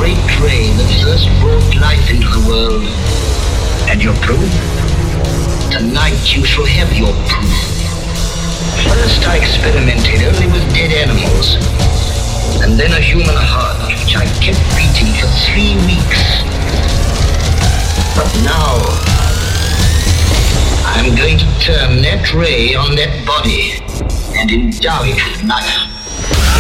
great ray that first brought life into the world. And your proof? Tonight you shall have your proof. First I experimented only with dead animals, and then a human heart which I kept beating for 3 weeks. But now, I'm going to turn that ray on that body and endow it with life.